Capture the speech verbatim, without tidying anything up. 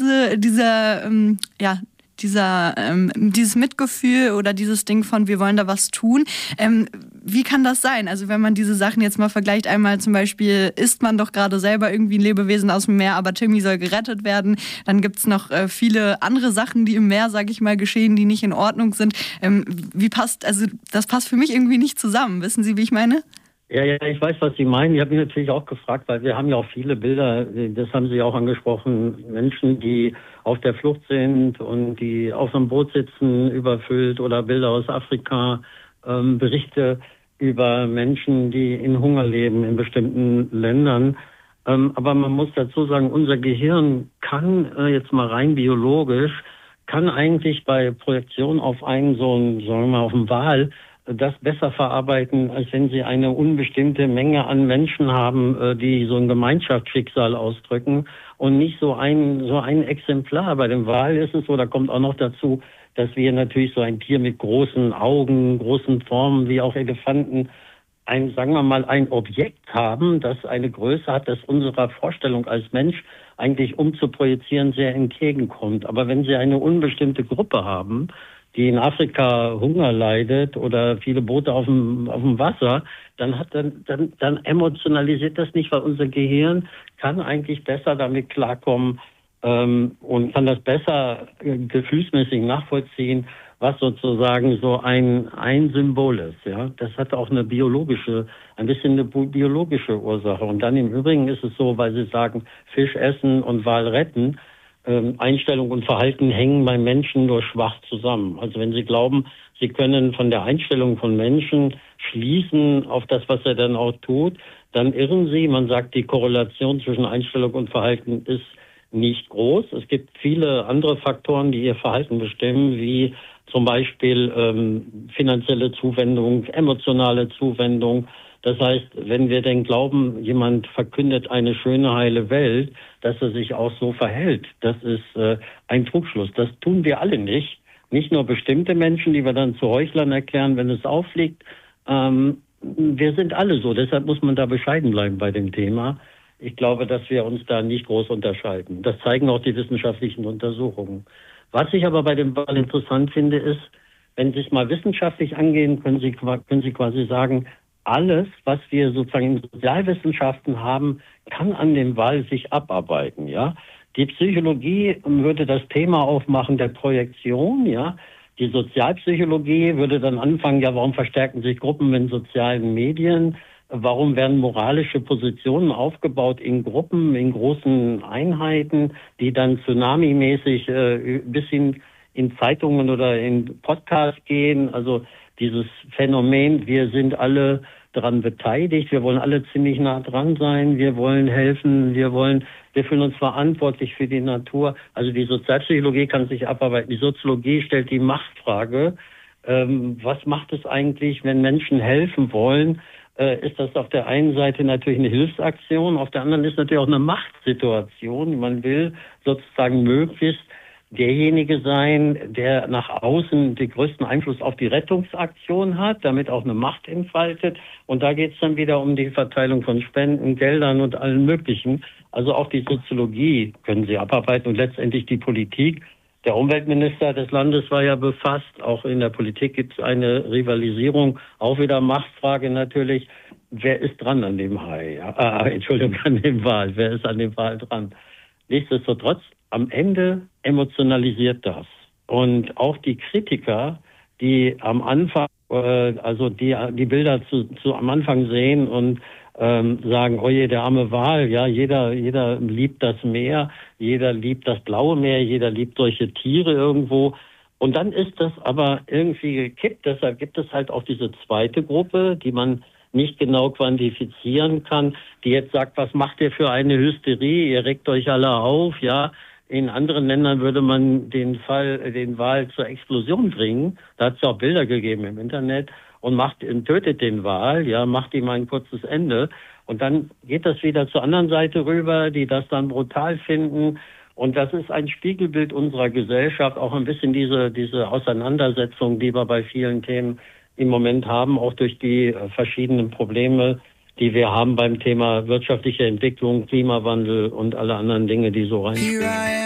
diese, dieser, ähm, ja, dieser, ähm, dieses Mitgefühl oder dieses Ding von, wir wollen da was tun. Ähm, wie kann das sein? Also wenn man diese Sachen jetzt mal vergleicht, einmal zum Beispiel isst man doch gerade selber irgendwie ein Lebewesen aus dem Meer, aber Timmy soll gerettet werden. Dann gibt's noch äh, viele andere Sachen, die im Meer, sag ich mal, geschehen, die nicht in Ordnung sind. Ähm, wie passt, also das passt für mich irgendwie nicht zusammen. Wissen Sie, wie ich meine? Ja, ja, ich weiß, was Sie meinen. Ich habe mich natürlich auch gefragt, weil wir haben ja auch viele Bilder, das haben Sie auch angesprochen, Menschen, die auf der Flucht sind und die auf einem Boot sitzen, überfüllt, oder Bilder aus Afrika, ähm, Berichte über Menschen, die in Hunger leben in bestimmten Ländern. Ähm, aber man muss dazu sagen, unser Gehirn kann, äh, jetzt mal rein biologisch, kann eigentlich bei Projektion auf einen so einen, sagen wir mal, auf einen Wal, das besser verarbeiten, als wenn sie eine unbestimmte Menge an Menschen haben, die so ein Gemeinschaftsschicksal ausdrücken und nicht so ein, so ein Exemplar. Bei dem Wal ist es so, da kommt auch noch dazu, dass wir natürlich so ein Tier mit großen Augen, großen Formen, wie auch Elefanten, ein, sagen wir mal, ein Objekt haben, das eine Größe hat, das unserer Vorstellung als Mensch eigentlich umzuprojizieren sehr entgegenkommt. Aber wenn Sie eine unbestimmte Gruppe haben, die in Afrika Hunger leidet oder viele Boote auf dem, auf dem Wasser, dann hat dann, dann, dann emotionalisiert das nicht, weil unser Gehirn kann eigentlich besser damit klarkommen ähm, und kann das besser äh, gefühlsmäßig nachvollziehen, was sozusagen so ein, ein Symbol ist. Ja, das hat auch eine biologische, ein bisschen eine biologische Ursache. Und dann im Übrigen ist es so, weil Sie sagen, Fisch essen und Wal retten, Einstellung und Verhalten hängen beim Menschen nur schwach zusammen. Also wenn Sie glauben, Sie können von der Einstellung von Menschen schließen auf das, was er dann auch tut, dann irren Sie. Man sagt, die Korrelation zwischen Einstellung und Verhalten ist nicht groß. Es gibt viele andere Faktoren, die Ihr Verhalten bestimmen, wie zum Beispiel ähm, finanzielle Zuwendung, emotionale Zuwendung. Das heißt, wenn wir denn glauben, jemand verkündet eine schöne, heile Welt, dass er sich auch so verhält, das ist äh, ein Trugschluss. Das tun wir alle nicht. Nicht nur bestimmte Menschen, die wir dann zu Heuchlern erklären, wenn es auffliegt. Ähm, wir sind alle so. Deshalb muss man da bescheiden bleiben bei dem Thema. Ich glaube, dass wir uns da nicht groß unterscheiden. Das zeigen auch die wissenschaftlichen Untersuchungen. Was ich aber bei dem Wal interessant finde, ist, wenn Sie es mal wissenschaftlich angehen, können Sie, können Sie quasi sagen, alles, was wir sozusagen in Sozialwissenschaften haben, kann an dem Wal sich abarbeiten, ja. Die Psychologie würde das Thema aufmachen der Projektion, ja. Die Sozialpsychologie würde dann anfangen, ja, warum verstärken sich Gruppen in sozialen Medien? Warum werden moralische Positionen aufgebaut in Gruppen, in großen Einheiten, die dann tsunami-mäßig äh, bis hin in Zeitungen oder in Podcasts gehen? Also dieses Phänomen, wir sind alle daran beteiligt, wir wollen alle ziemlich nah dran sein, wir wollen helfen, wir wollen, wir fühlen uns verantwortlich für die Natur. Also die Sozialpsychologie kann sich abarbeiten. Die Soziologie stellt die Machtfrage. Ähm, was macht es eigentlich, wenn Menschen helfen wollen? Äh, ist das auf der einen Seite natürlich eine Hilfsaktion, auf der anderen ist natürlich auch eine Machtsituation. Man will sozusagen möglichst derjenige sein, der nach außen den größten Einfluss auf die Rettungsaktion hat, damit auch eine Macht entfaltet. Und da geht es dann wieder um die Verteilung von Spenden, Geldern und allen Möglichen. Also auch die Soziologie können Sie abarbeiten und letztendlich die Politik. Der Umweltminister des Landes war ja befasst. Auch in der Politik gibt es eine Rivalisierung, auch wieder Machtfrage natürlich. Wer ist dran an dem Hai? Ah, Entschuldigung, an dem Wal. Wer ist an dem Wal dran? Nichtsdestotrotz, am Ende emotionalisiert das. Und auch die Kritiker, die am Anfang, äh, also die die Bilder zu, zu am Anfang sehen und ähm, sagen, oh je, der arme Wal, ja, jeder jeder liebt das Meer, jeder liebt das blaue Meer, jeder liebt solche Tiere irgendwo. Und dann ist das aber irgendwie gekippt. Deshalb gibt es halt auch diese zweite Gruppe, die man nicht genau quantifizieren kann, die jetzt sagt, was macht ihr für eine Hysterie, ihr regt euch alle auf, ja. In anderen Ländern würde man den Fall, den Wal zur Explosion bringen. Da hat es auch Bilder gegeben im Internet und macht, tötet den Wal, ja, macht ihm ein kurzes Ende. Und dann geht das wieder zur anderen Seite rüber, die das dann brutal finden. Und das ist ein Spiegelbild unserer Gesellschaft, auch ein bisschen diese, diese Auseinandersetzung, die wir bei vielen Themen im Moment haben, auch durch die verschiedenen Probleme, die wir haben beim Thema wirtschaftliche Entwicklung, Klimawandel und alle anderen Dinge, die so reinspielen.